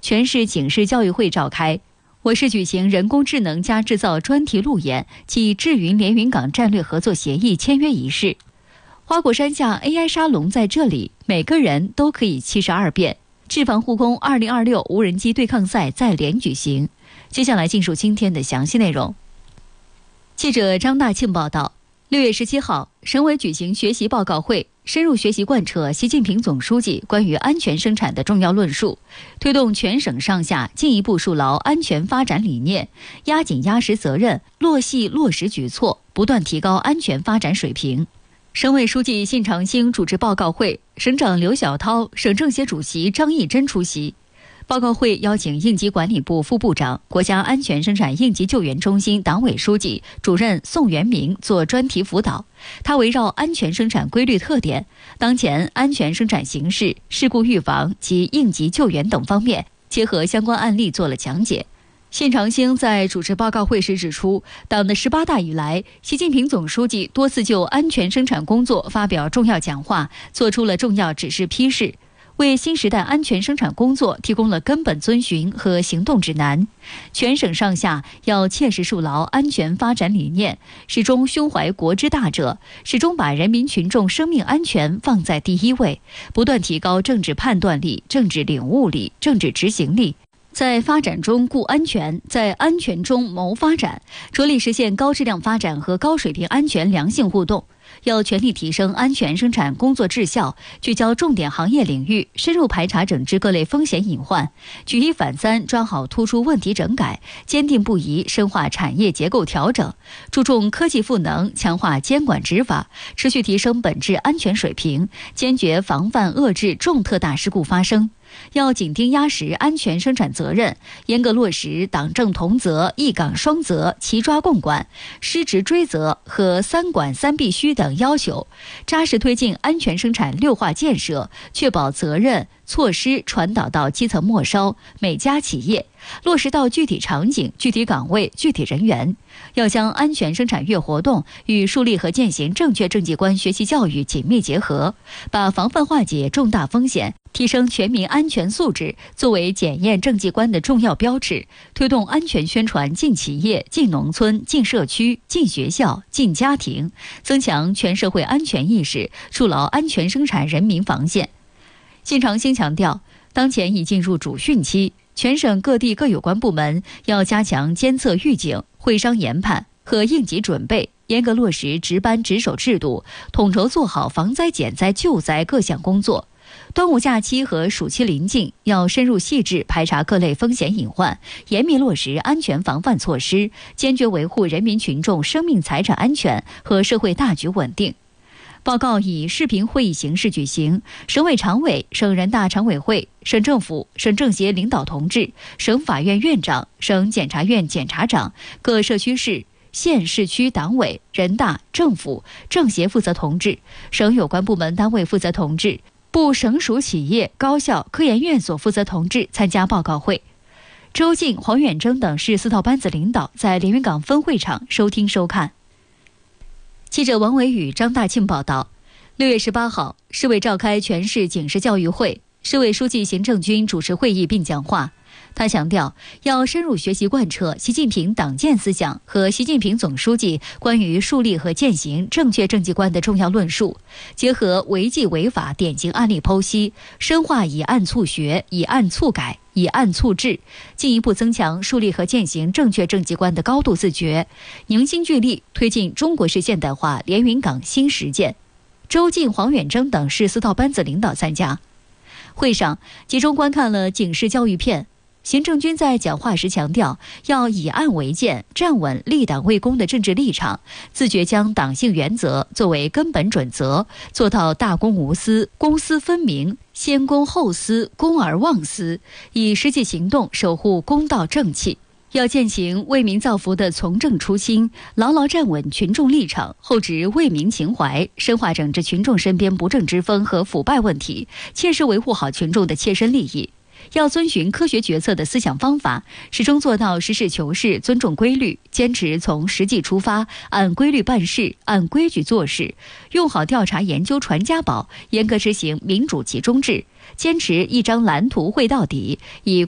全市警示教育会召开。我市举行人工智能加制造专题路演暨智云连云港战略合作协议签约仪式。花果山下 AI 沙龙在这里，每个人都可以72变。智防护工2026无人机对抗赛在连举行。接下来进入今天的详细内容。记者张大庆报道，6月17号，省委举行学习报告会，深入学习贯彻习近平总书记关于安全生产的重要论述，推动全省上下进一步树牢安全发展理念，压紧压实责任，落细落实举措，不断提高安全发展水平。省委书记信长兴主持报告会，省长刘晓涛、省政协主席张义珍出席。报告会邀请应急管理部副部长、国家安全生产应急救援中心党委书记、主任宋元明做专题辅导。他围绕安全生产规律特点、当前安全生产形势、事故预防及应急救援等方面，结合相关案例做了讲解。信长兴在主持报告会时指出，党的18大以来，习近平总书记多次就安全生产工作发表重要讲话，作出了重要指示批示，为新时代安全生产工作提供了根本遵循和行动指南。全省上下要切实树牢安全发展理念，始终胸怀国之大者，始终把人民群众生命安全放在第一位，不断提高政治判断力、政治领悟力、政治执行力。在发展中顾安全，在安全中谋发展，着力实现高质量发展和高水平安全良性互动。要全力提升安全生产工作质效，聚焦重点行业领域，深入排查整治各类风险隐患，举一反三，抓好突出问题整改，坚定不移深化产业结构调整，注重科技赋能，强化监管执法，持续提升本质安全水平，坚决防范遏制重特大事故发生。要紧盯压实安全生产责任，严格落实党政同责、一岗双责、齐抓共管、失职追责和3管3必须等要求，扎实推进安全生产6化建设，确保责任措施传导到基层末梢每家企业，落实到具体场景、具体岗位、具体人员。要将安全生产月活动与树立和践行正确政绩观学习教育紧密结合，把防范化解重大风险、提升全民安全素质作为检验政绩观的重要标志，推动安全宣传进企业、进农村、进社区、进学校、进家庭，增强全社会安全意识，树牢安全生产人民防线。信长兴强调，当前已进入主汛期，全省各地各有关部门要加强监测预警、会商研判和应急准备，严格落实值班值守制度，统筹做好防灾减灾救灾各项工作。端午假期和暑期临近，要深入细致排查各类风险隐患，严密落实安全防范措施，坚决维护人民群众生命财产安全和社会大局稳定。报告以视频会议形式举行，省委常委、省人大常委会、省政府、省政协领导同志、省法院院长、省检察院检察长、各社区市、县市区党委、人大、政府、政协负责同志、省有关部门单位负责同志、部省属企业、高校、科研院所负责同志参加报告会。周进、黄远征等市4套班子领导在连云港分会场收听收看。记者王伟宇、张大庆报道，6月18号，市委召开全市警示教育会，市委书记邢正军主持会议并讲话。他强调，要深入学习贯彻习近平党建思想和习近平总书记关于树立和践行正确政绩观的重要论述，结合违纪违法典型案例剖析，深化以案促学、以案促改、以案促治，进一步增强树立和践行正确政绩观的高度自觉，凝心聚力推进中国式现代化连云港新实践。周进、黄远征等市4套班子领导参加。会上集中观看了警示教育片。邢正军在讲话时强调，要以案为鉴，站稳立党为公的政治立场，自觉将党性原则作为根本准则，做到大公无私、公私分明、先公后私、公而忘私，以实际行动守护公道正气。要践行为民造福的从政初心，牢牢站稳群众立场，厚植为民情怀，深化整治群众身边不正之风和腐败问题，切实维护好群众的切身利益。要遵循科学决策的思想方法，始终做到实事求是、尊重规律，坚持从实际出发，按规律办事，按规矩做事，用好调查研究传家宝，严格执行民主集中制，坚持一张蓝图绘到底，以